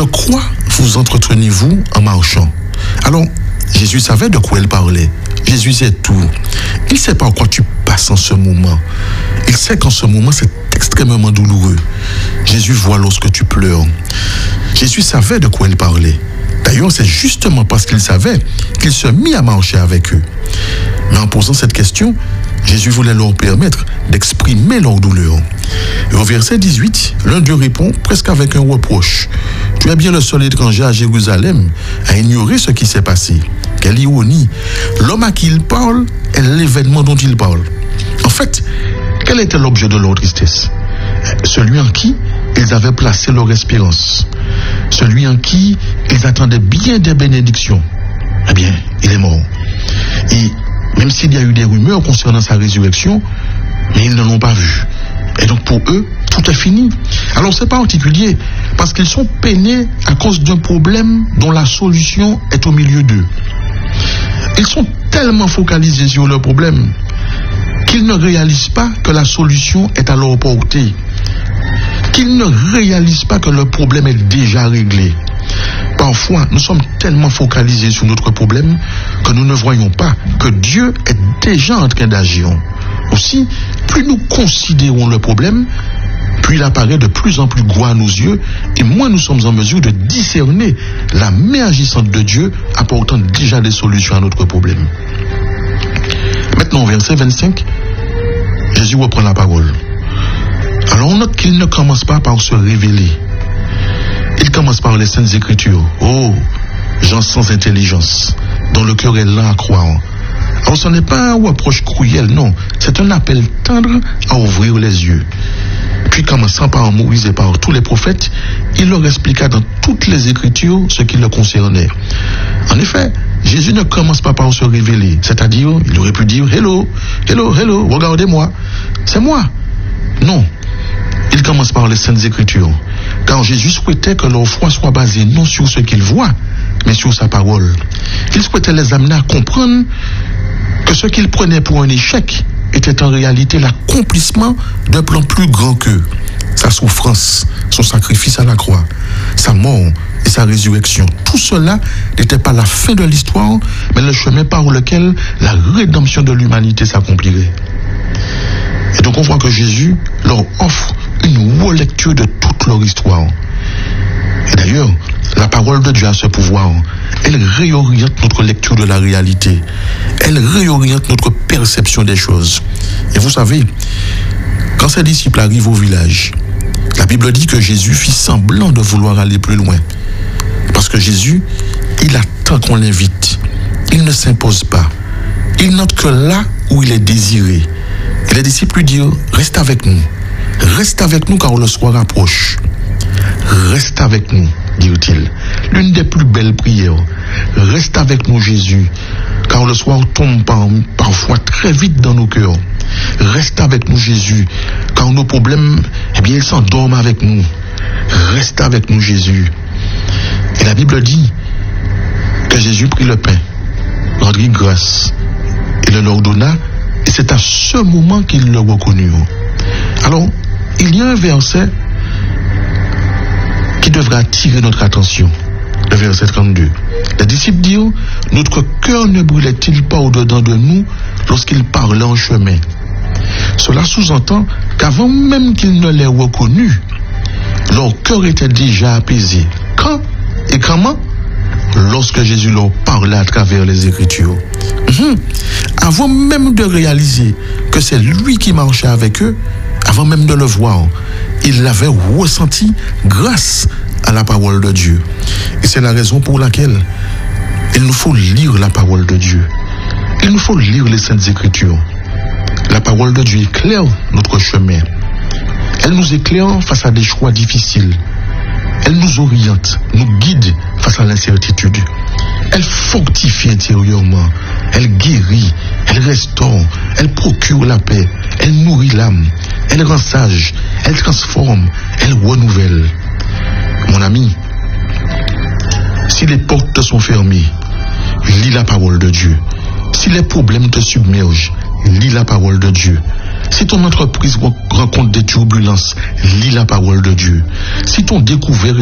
de quoi vous entretenez-vous en marchant? Alors, Jésus savait de quoi il parlait. Jésus sait tout. Il sait par quoi tu passes en ce moment. Il sait qu'en ce moment, c'est extrêmement douloureux. Jésus voit lorsque tu pleures. Jésus savait de quoi il parlait. D'ailleurs, c'est justement parce qu'il savait qu'il se mit à marcher avec eux. Mais en posant cette question, Jésus voulait leur permettre d'exprimer leur douleur. Et au verset 18, l'un d'eux répond presque avec un reproche. Tu es bien le seul étranger à Jérusalem à ignorer ce qui s'est passé. Quelle ironie! L'homme à qui il parle est l'événement dont il parle. En fait, quel était l'objet de leur tristesse? Celui en qui ils avaient placé leur espérance. Celui en qui ils attendaient bien des bénédictions. Eh bien, il est mort. Et même s'il y a eu des rumeurs concernant sa résurrection, mais ils ne l'ont pas vu. Et donc pour eux, tout est fini. Alors c'est particulier, parce qu'ils sont peinés à cause d'un problème dont la solution est au milieu d'eux. Ils sont tellement focalisés sur leur problème qu'ils ne réalisent pas que la solution est à leur portée. Qu'ils ne réalisent pas que le problème est déjà réglé. Parfois, nous sommes tellement focalisés sur notre problème que nous ne voyons pas que Dieu est déjà en train d'agir. Aussi, plus nous considérons le problème, plus il apparaît de plus en plus gros à nos yeux, et moins nous sommes en mesure de discerner la main agissante de Dieu apportant déjà des solutions à notre problème. Maintenant, au verset 25, Jésus reprend la parole. Alors on note qu'il ne commence pas par se révéler. Il commence par les Saintes Écritures. Oh, gens sans intelligence, dont le cœur est lent à croire. Alors ce n'est pas un reproche cruel, non. C'est un appel tendre à ouvrir les yeux. Puis commençant par Moïse et par tous les prophètes, il leur expliqua dans toutes les Écritures ce qui le concernait. En effet, Jésus ne commence pas par se révéler. C'est-à-dire, il aurait pu dire « Hello, hello, hello, regardez-moi, c'est moi ». Non. Il commence par les Saintes Écritures, car Jésus souhaitait que leur foi soit basée non sur ce qu'ils voient, mais sur sa parole. Il souhaitait les amener à comprendre que ce qu'ils prenaient pour un échec était en réalité l'accomplissement d'un plan plus grand qu'eux. Sa souffrance, son sacrifice à la croix, sa mort et sa résurrection. Tout cela n'était pas la fin de l'histoire, mais le chemin par lequel la rédemption de l'humanité s'accomplirait. Et donc on voit que Jésus leur offre une relecture de toute leur histoire. Et d'ailleurs, la parole de Dieu a ce pouvoir. Elle réoriente notre lecture de la réalité. Elle réoriente notre perception des choses. Et vous savez, quand ses disciples arrivent au village, la Bible dit que Jésus fit semblant de vouloir aller plus loin. Parce que Jésus, il attend qu'on l'invite. Il ne s'impose pas. Il note que là où il est désiré. Et les disciples lui disent, reste avec nous. Reste avec nous car le soir approche. Reste avec nous, dit-il. L'une des plus belles prières. Reste avec nous, Jésus, car le soir tombe parfois très vite dans nos cœurs. Reste avec nous, Jésus, car nos problèmes, ils s'endorment avec nous. Reste avec nous, Jésus. Et la Bible dit que Jésus prit le pain, rendit grâce, et le leur donna, et c'est à ce moment qu'ils le reconnurent. Alors, il y a un verset qui devrait attirer notre attention. Le verset 32. Les disciples dirent, notre cœur ne brûlait-il pas au-dedans de nous lorsqu'il parlait en chemin? Cela sous-entend qu'avant même qu'ils ne l'aient reconnu, leur cœur était déjà apaisé. Quand et comment? Lorsque Jésus leur parlait à travers les Écritures. Avant même de réaliser que c'est lui qui marchait avec eux, avant même de le voir, ils l'avaient ressenti grâce à la parole de Dieu. Et c'est la raison pour laquelle il nous faut lire la parole de Dieu. Il nous faut lire les Saintes Écritures. La parole de Dieu éclaire notre chemin. Elle nous éclaire face à des choix difficiles. Elle nous oriente, nous guide face à l'incertitude. Elle fortifie intérieurement. Elle guérit, elle restaure, elle procure la paix, elle nourrit l'âme, elle rend sage, elle transforme, elle renouvelle. Mon ami, si les portes te sont fermées, lis la parole de Dieu. Si les problèmes te submergent, lis la parole de Dieu. Si ton entreprise rencontre des turbulences, lis la parole de Dieu. Si ton découvert